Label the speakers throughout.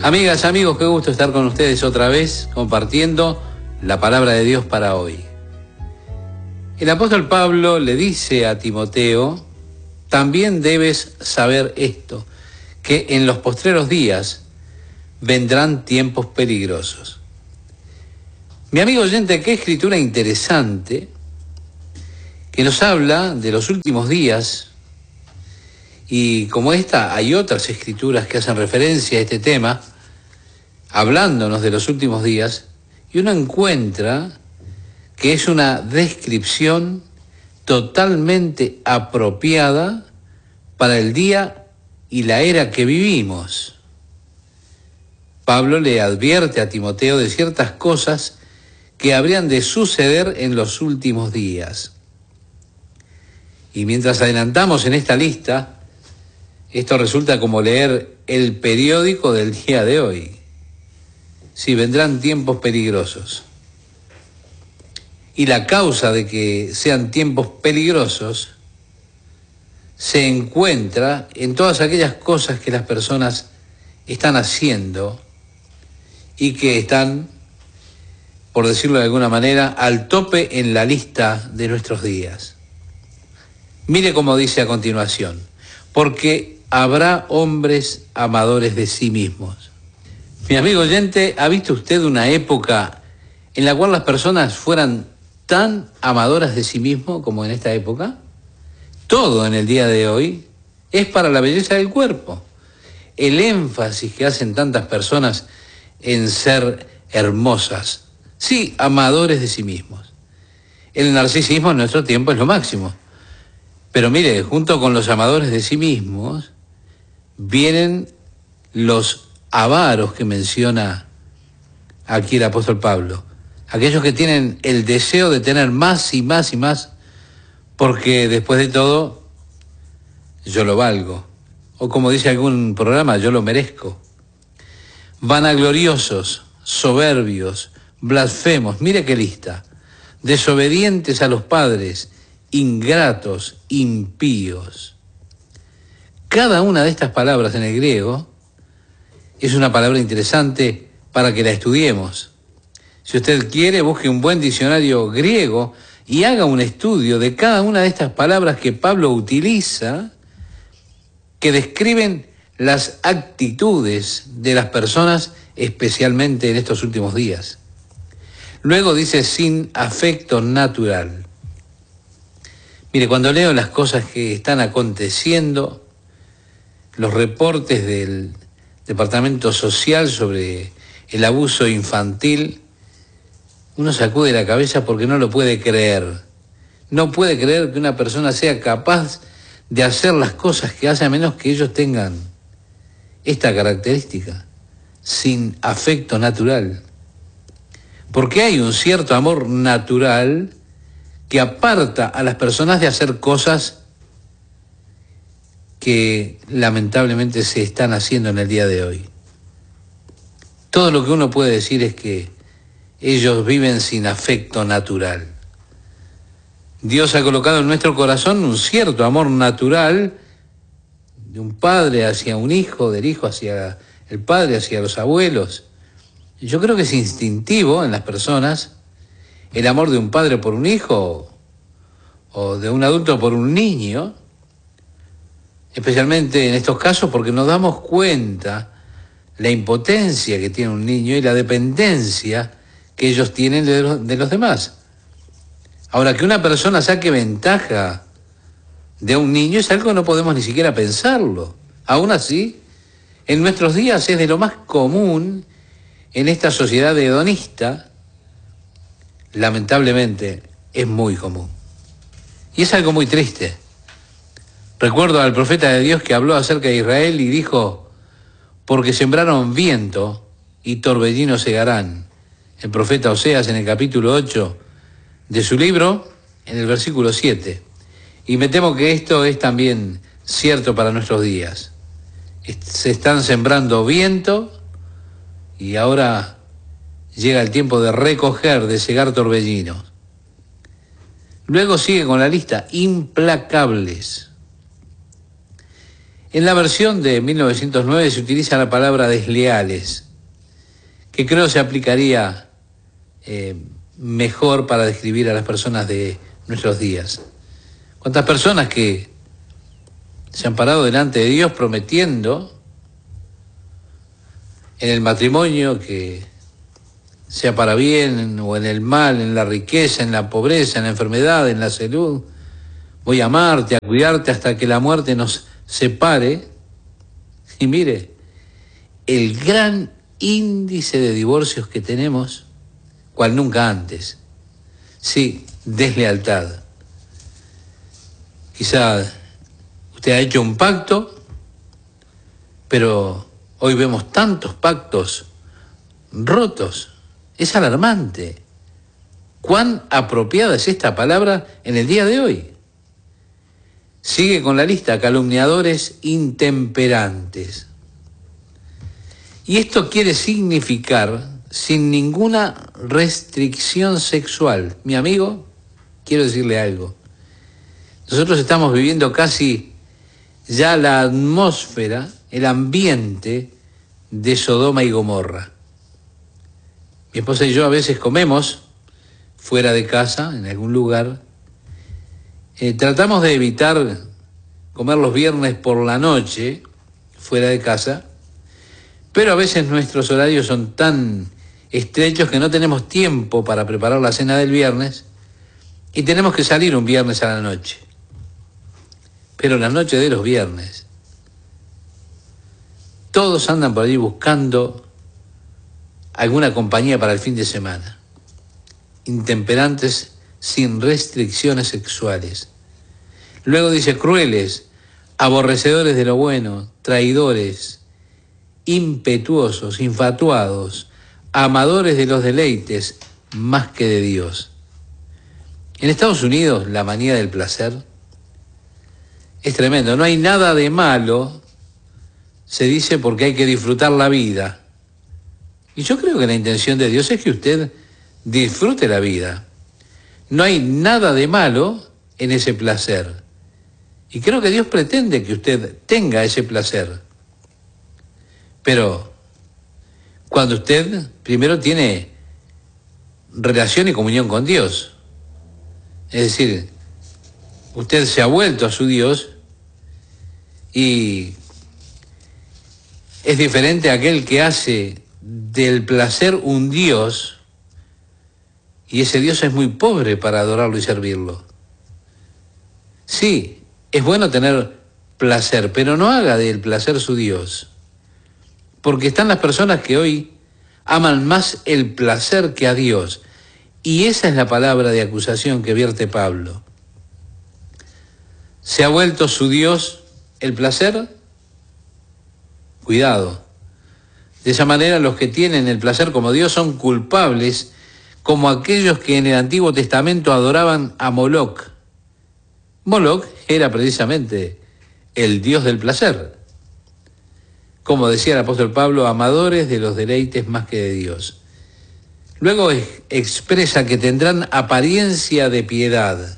Speaker 1: Amigas, amigos, qué gusto estar con ustedes otra vez compartiendo la palabra de Dios para hoy. El apóstol Pablo le dice a Timoteo: también debes saber esto, que en los postreros días vendrán tiempos peligrosos. Mi amigo oyente, qué escritura interesante que nos habla de los últimos días, y como esta hay otras escrituras que hacen referencia a este tema, hablándonos de los últimos días, y uno encuentra que es una descripción totalmente apropiada para el día y la era que vivimos. Pablo le advierte a Timoteo de ciertas cosas que habrían de suceder en los últimos días. Y mientras adelantamos en esta lista, esto resulta como leer el periódico del día de hoy. Sí, vendrán tiempos peligrosos. Y la causa de que sean tiempos peligrosos se encuentra en todas aquellas cosas que las personas están haciendo y que están, por decirlo de alguna manera, al tope en la lista de nuestros días. Mire cómo dice a continuación: porque habrá hombres amadores de sí mismos. Mi amigo oyente, ¿ha visto usted una época en la cual las personas fueran tan amadoras de sí mismo como en esta época? Todo en el día de hoy es para la belleza del cuerpo. El énfasis que hacen tantas personas en ser hermosas. Sí, amadores de sí mismos. El narcisismo en nuestro tiempo es lo máximo. Pero mire, junto con los amadores de sí mismos, vienen los avaros que menciona aquí el apóstol Pablo. Aquellos que tienen el deseo de tener más y más y más, porque después de todo, yo lo valgo. O como dice algún programa, yo lo merezco. Vanagloriosos, soberbios, blasfemos, mire qué lista. Desobedientes a los padres, ingratos, impíos. Cada una de estas palabras en el griego es una palabra interesante para que la estudiemos. Si usted quiere, busque un buen diccionario griego y haga un estudio de cada una de estas palabras que Pablo utiliza, que describen las actitudes de las personas, especialmente en estos últimos días. Luego dice sin afecto natural. Mire, cuando leo las cosas que están aconteciendo, los reportes del Departamento Social sobre el abuso infantil, uno sacude la cabeza porque no lo puede creer. No puede creer que una persona sea capaz de hacer las cosas que hace a menos que ellos tengan esta característica, sin afecto natural. Porque hay un cierto amor natural que aparta a las personas de hacer cosas que lamentablemente se están haciendo en el día de hoy. Todo lo que uno puede decir es que ellos viven sin afecto natural. Dios ha colocado en nuestro corazón un cierto amor natural de un padre hacia un hijo, del hijo hacia el padre, hacia los abuelos. Yo creo que es instintivo en las personas el amor de un padre por un hijo o de un adulto por un niño, especialmente en estos casos porque nos damos cuenta la impotencia que tiene un niño y la dependencia que ellos tienen de los demás. Ahora, que una persona saque ventaja de un niño es algo que no podemos ni siquiera pensarlo. Aún así, en nuestros días es de lo más común en esta sociedad hedonista. Lamentablemente es muy común. Y es algo muy triste. Recuerdo al profeta de Dios que habló acerca de Israel y dijo: porque sembraron viento y torbellino segarán. El profeta Oseas en el capítulo 8 de su libro, en el versículo 7. Y me temo que esto es también cierto para nuestros días. Se están sembrando viento y ahora llega el tiempo de recoger, de segar torbellinos. Luego sigue con la lista: implacables. En la versión de 1909 se utiliza la palabra desleales, que creo se aplicaría mejor para describir a las personas de nuestros días. ¿Cuántas personas que se han parado delante de Dios prometiendo en el matrimonio que sea para bien o en el mal, en la riqueza, en la pobreza, en la enfermedad, en la salud? Voy a amarte, a cuidarte hasta que la muerte nos separe. Y mire, el gran índice de divorcios que tenemos, cual nunca antes. Sí, deslealtad. Quizá usted ha hecho un pacto, pero hoy vemos tantos pactos rotos. Es alarmante. ¿Cuán apropiada es esta palabra en el día de hoy? Sigue con la lista: calumniadores, intemperantes. Y esto quiere significar sin ninguna restricción sexual. Mi amigo, quiero decirle algo. Nosotros estamos viviendo casi ya la atmósfera, el ambiente de Sodoma y Gomorra. Mi esposa y yo a veces comemos fuera de casa, en algún lugar. Tratamos de evitar comer los viernes por la noche, fuera de casa, pero a veces nuestros horarios son tan estrechos que no tenemos tiempo para preparar la cena del viernes y tenemos que salir un viernes a la noche. Pero la noche de los viernes, todos andan por allí buscando alguna compañía para el fin de semana. Intemperantes sin restricciones sexuales. Luego dice: crueles, aborrecedores de lo bueno, traidores, impetuosos, infatuados, amadores de los deleites más que de Dios. En Estados Unidos la manía del placer es tremendo. No hay nada de malo, se dice, porque hay que disfrutar la vida. Y yo creo que la intención de Dios es que usted disfrute la vida. No hay nada de malo en ese placer. Y creo que Dios pretende que usted tenga ese placer. Pero cuando usted primero tiene relación y comunión con Dios, es decir, usted se ha vuelto a su Dios y es diferente a aquel que hace del placer un Dios y ese Dios es muy pobre para adorarlo y servirlo. Sí, es bueno tener placer, pero no haga del placer su Dios. Porque están las personas que hoy aman más el placer que a Dios. Y esa es la palabra de acusación que vierte Pablo. ¿Se ha vuelto su Dios el placer? Cuidado. De esa manera los que tienen el placer como Dios son culpables, como aquellos que en el Antiguo Testamento adoraban a Moloc. Moloc era precisamente el dios del placer. Como decía el apóstol Pablo, amadores de los deleites más que de Dios. Luego expresa que tendrán apariencia de piedad.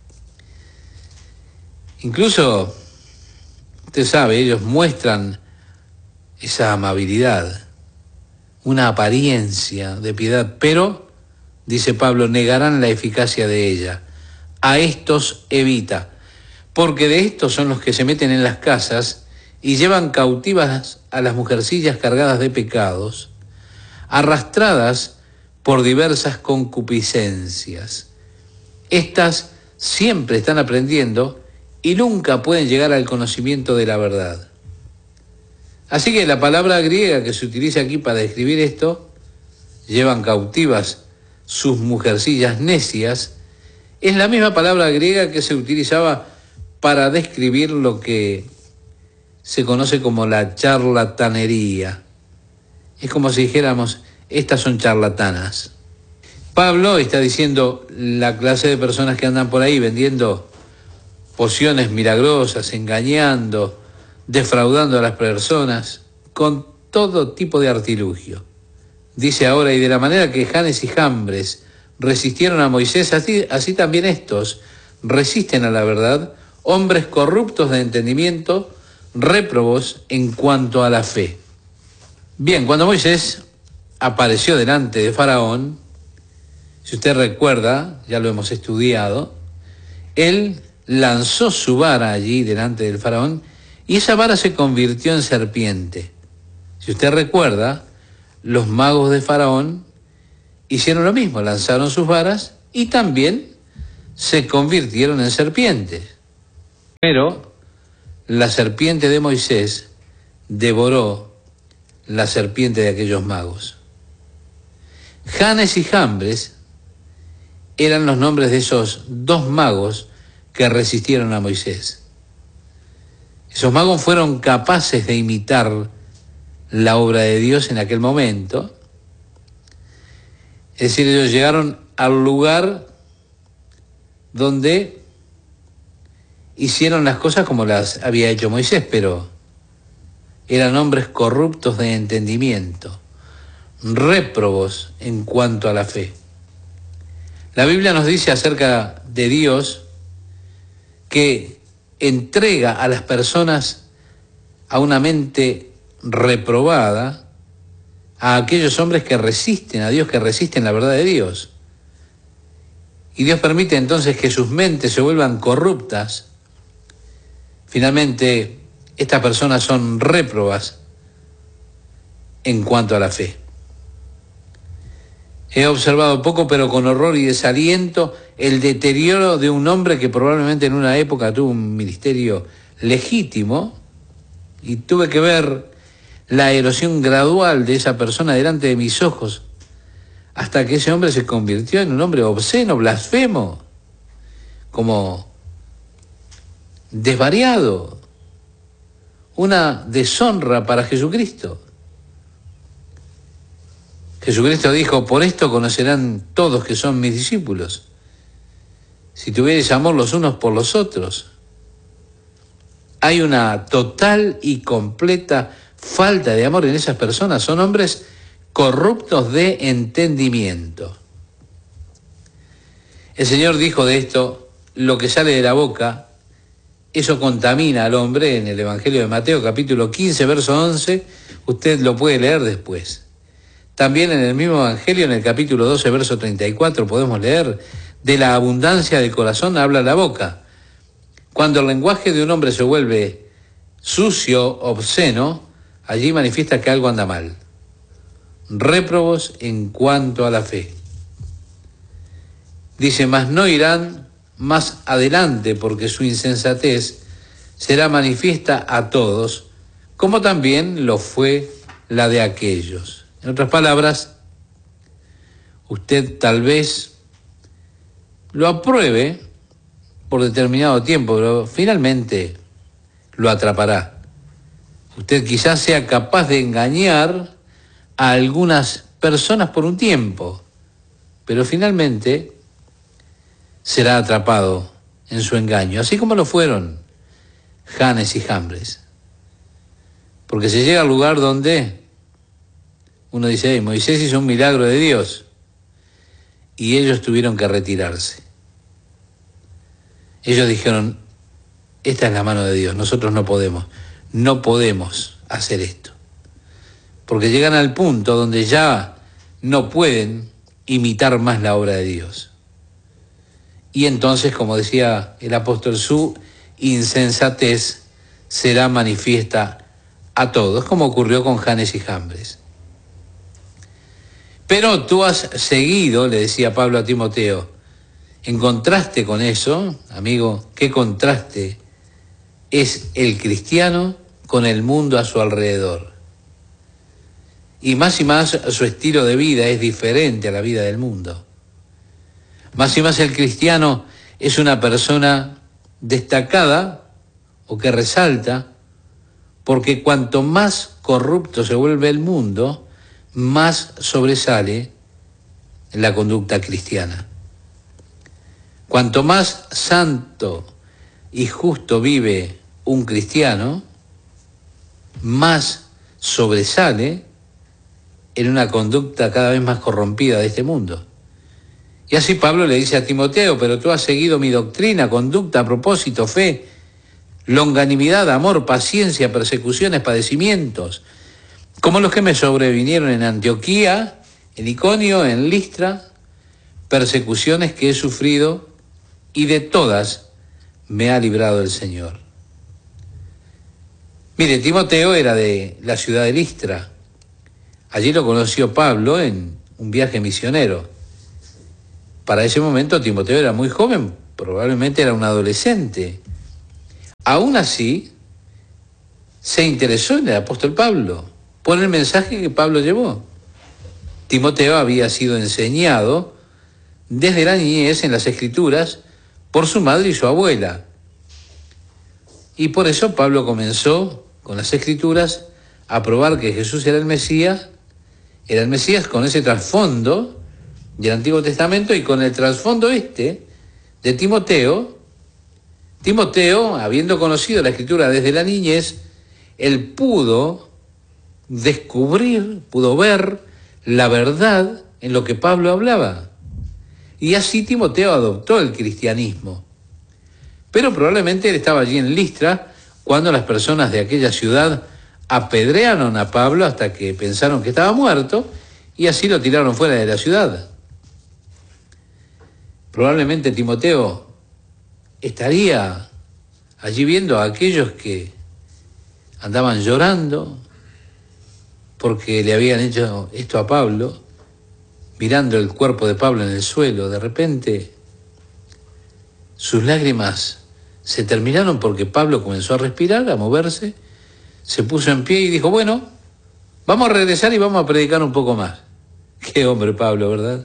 Speaker 1: Incluso, usted sabe, ellos muestran esa amabilidad, una apariencia de piedad, pero, dice Pablo, negarán la eficacia de ella. A estos evita, porque de estos son los que se meten en las casas y llevan cautivas a las mujercillas cargadas de pecados, arrastradas por diversas concupiscencias. Estas siempre están aprendiendo y nunca pueden llegar al conocimiento de la verdad. Así que la palabra griega que se utiliza aquí para describir esto, llevan cautivas sus mujercillas necias, es la misma palabra griega que se utilizaba para describir lo que se conoce como la charlatanería. Es como si dijéramos, estas son charlatanas. Pablo está diciendo la clase de personas que andan por ahí vendiendo pociones milagrosas, engañando, defraudando a las personas, con todo tipo de artilugio. Dice ahora: y de la manera que Janes y Jambres resistieron a Moisés, así también estos resisten a la verdad, hombres corruptos de entendimiento, réprobos en cuanto a la fe. Bien, cuando Moisés apareció delante de Faraón, si usted recuerda, ya lo hemos estudiado, él lanzó su vara allí delante del Faraón y esa vara se convirtió en serpiente. Si usted recuerda, los magos de Faraón hicieron lo mismo, lanzaron sus varas y también se convirtieron en serpientes. Pero la serpiente de Moisés devoró la serpiente de aquellos magos. Janes y Jambres eran los nombres de esos dos magos que resistieron a Moisés. Esos magos fueron capaces de imitar la obra de Dios en aquel momento. Es decir, ellos llegaron al lugar donde hicieron las cosas como las había hecho Moisés, pero eran hombres corruptos de entendimiento, réprobos en cuanto a la fe. La Biblia nos dice acerca de Dios que entrega a las personas a una mente reprobada, a aquellos hombres que resisten a Dios, que resisten la verdad de Dios. Y Dios permite entonces que sus mentes se vuelvan corruptas. Finalmente, estas personas son réprobas en cuanto a la fe. He observado poco, pero con horror y desaliento, el deterioro de un hombre que probablemente en una época tuvo un ministerio legítimo, y tuve que ver la erosión gradual de esa persona delante de mis ojos, hasta que ese hombre se convirtió en un hombre obsceno, blasfemo, como desvariado, una deshonra para Jesucristo. Jesucristo dijo: por esto conocerán todos que son mis discípulos, si tuvierais amor los unos por los otros. Hay una total y completa falta de amor en esas personas. Son hombres corruptos de entendimiento. El Señor dijo de esto: lo que sale de la boca, eso contamina al hombre, en el Evangelio de Mateo, capítulo 15, verso 11, usted lo puede leer después. También en el mismo Evangelio, en el capítulo 12, verso 34, podemos leer: de la abundancia del corazón habla la boca. Cuando el lenguaje de un hombre se vuelve sucio, obsceno, allí manifiesta que algo anda mal. Réprobos en cuanto a la fe. Dice: mas no irán más adelante, porque su insensatez será manifiesta a todos, como también lo fue la de aquellos. En otras palabras, usted tal vez lo apruebe por determinado tiempo, pero finalmente lo atrapará. Usted quizás sea capaz de engañar a algunas personas por un tiempo, pero finalmente será atrapado en su engaño, así como lo fueron Janes y Jambres. Porque se llega al lugar donde uno dice: hey, Moisés hizo un milagro de Dios, y ellos tuvieron que retirarse. Ellos dijeron: esta es la mano de Dios, nosotros no podemos hacer esto. Porque llegan al punto donde ya no pueden imitar más la obra de Dios. Y entonces, como decía el apóstol, su insensatez será manifiesta a todos, como ocurrió con Janes y Jambres. Pero tú has seguido, le decía Pablo a Timoteo, en contraste con eso, amigo, ¿qué contraste es el cristiano con el mundo a su alrededor? Y más su estilo de vida es diferente a la vida del mundo. Más y más el cristiano es una persona destacada o que resalta, porque cuanto más corrupto se vuelve el mundo, más sobresale la conducta cristiana. Cuanto más santo y justo vive un cristiano, más sobresale en una conducta cada vez más corrompida de este mundo. Y así Pablo le dice a Timoteo: pero tú has seguido mi doctrina, conducta, propósito, fe, longanimidad, amor, paciencia, persecuciones, padecimientos, como los que me sobrevinieron en Antioquía, en Iconio, en Listra, persecuciones que he sufrido y de todas me ha librado el Señor. Mire, Timoteo era de la ciudad de Listra. Allí lo conoció Pablo en un viaje misionero. Para ese momento Timoteo era muy joven, probablemente era un adolescente. Aún así, se interesó en el apóstol Pablo, por el mensaje que Pablo llevó. Timoteo había sido enseñado desde la niñez en las Escrituras por su madre y su abuela. Y por eso Pablo comenzó con las Escrituras a probar que Jesús era el Mesías con ese trasfondo del Antiguo Testamento y con el trasfondo de Timoteo. Timoteo, habiendo conocido la Escritura desde la niñez, él pudo descubrir, pudo ver la verdad en lo que Pablo hablaba. Y así Timoteo adoptó el cristianismo. Pero probablemente él estaba allí en Listra cuando las personas de aquella ciudad apedrearon a Pablo hasta que pensaron que estaba muerto y así lo tiraron fuera de la ciudad. Probablemente Timoteo estaría allí viendo a aquellos que andaban llorando porque le habían hecho esto a Pablo, mirando el cuerpo de Pablo en el suelo. De repente sus lágrimas se terminaron porque Pablo comenzó a respirar, a moverse, se puso en pie y dijo, bueno, vamos a regresar y vamos a predicar un poco más. Qué hombre Pablo, ¿verdad?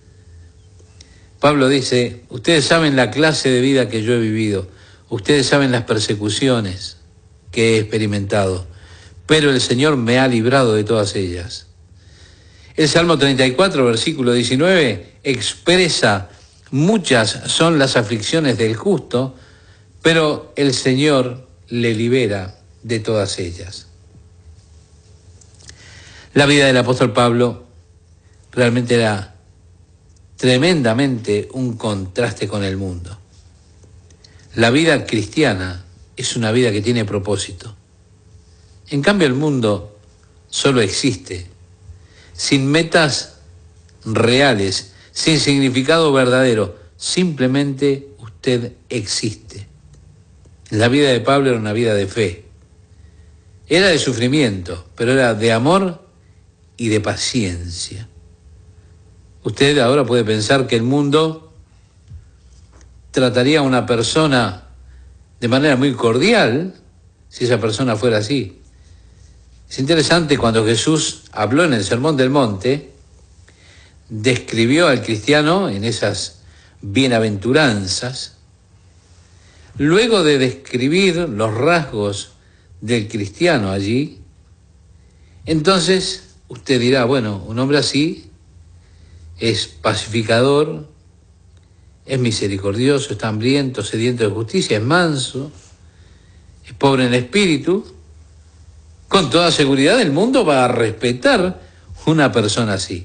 Speaker 1: Pablo dice, ustedes saben la clase de vida que yo he vivido, ustedes saben las persecuciones que he experimentado, pero el Señor me ha librado de todas ellas. El Salmo 34, versículo 19, expresa, muchas son las aflicciones del justo, pero el Señor le libera de todas ellas. La vida del apóstol Pablo realmente era tremendamente un contraste con el mundo. La vida cristiana es una vida que tiene propósito. En cambio, el mundo solo existe, sin metas reales, sin significado verdadero. Simplemente usted existe. La vida de Pablo era una vida de fe. Era de sufrimiento, pero era de amor y de paciencia. Usted ahora puede pensar que el mundo trataría a una persona de manera muy cordial si esa persona fuera así. Es interesante, cuando Jesús habló en el Sermón del Monte, describió al cristiano en esas bienaventuranzas. Luego de describir los rasgos del cristiano allí, entonces usted dirá, bueno, un hombre así es pacificador, es misericordioso, está hambriento, sediento de justicia, es manso, es pobre en espíritu. Con toda seguridad el mundo va a respetar una persona así.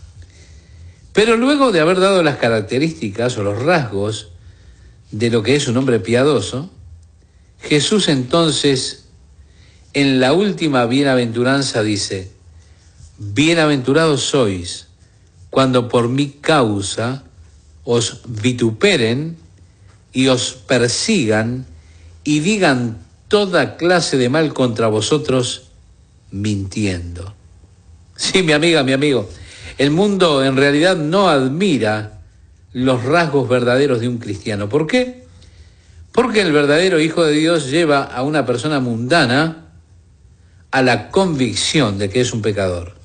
Speaker 1: Pero luego de haber dado las características o los rasgos de lo que es un hombre piadoso, Jesús entonces, en la última bienaventuranza dice, bienaventurados sois cuando por mi causa os vituperen y os persigan y digan toda clase de mal contra vosotros mintiendo. Sí, mi amiga, mi amigo, el mundo en realidad no admira los rasgos verdaderos de un cristiano. ¿Por qué? Porque el verdadero Hijo de Dios lleva a una persona mundana a la convicción de que es un pecador.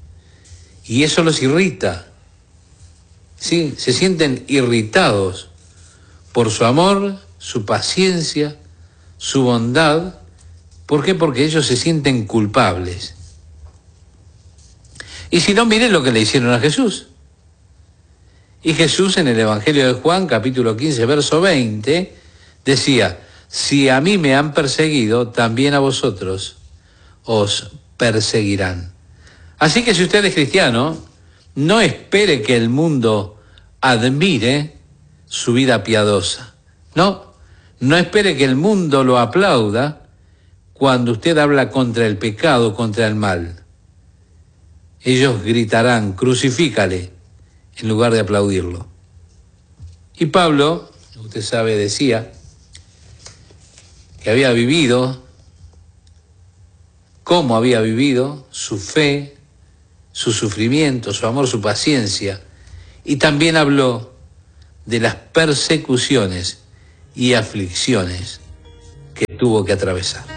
Speaker 1: Y eso los irrita. Sí, se sienten irritados por su amor, su paciencia, su bondad. ¿Por qué? Porque ellos se sienten culpables. Y si no, miren lo que le hicieron a Jesús. Y Jesús, en el Evangelio de Juan, capítulo 15, verso 20, decía, si a mí me han perseguido, también a vosotros os perseguirán. Así que si usted es cristiano, no espere que el mundo admire su vida piadosa. No, No espere que el mundo lo aplauda cuando usted habla contra el pecado, contra el mal. Ellos gritarán, crucifícale, en lugar de aplaudirlo. Y Pablo, usted sabe, decía que había vivido, cómo había vivido, su fe, su sufrimiento, su amor, su paciencia. Y también habló de las persecuciones y aflicciones que tuvo que atravesar.